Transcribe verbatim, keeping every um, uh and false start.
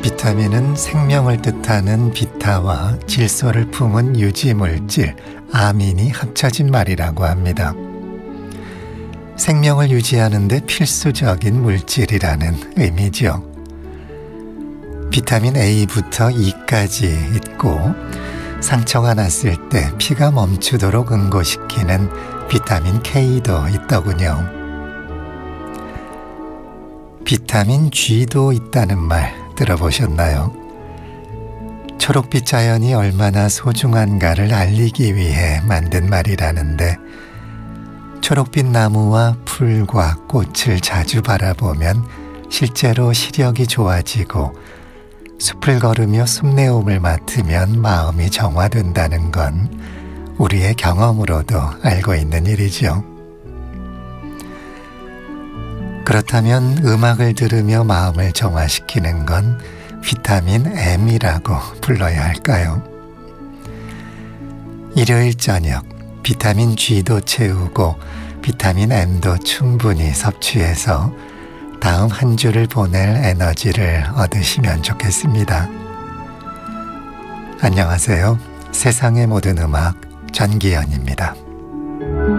비타민은 생명을 뜻하는 비타와 질소를 품은 유지물질 아민이 합쳐진 말이라고 합니다. 생명을 유지하는 데 필수적인 물질이라는 의미죠. 비타민 A부터 E까지 있고 상처가 났을 때 피가 멈추도록 응고시키는 비타민 K도 있더군요. 비타민 G도 있다는 말 들어보셨나요? 초록빛 자연이 얼마나 소중한가를 알리기 위해 만든 말이라는데, 초록빛 나무와 풀과 꽃을 자주 바라보면 실제로 시력이 좋아지고, 숲을 걸으며 숲내음을 맡으면 마음이 정화된다는 건 우리의 경험으로도 알고 있는 일이죠. 그렇다면 음악을 들으며 마음을 정화시키는 건 비타민 M이라고 불러야 할까요? 일요일 저녁 비타민 G도 채우고 비타민 M도 충분히 섭취해서 다음 한 주를 보낼 에너지를 얻으시면 좋겠습니다. 안녕하세요. 세상의 모든 음악 전기현입니다.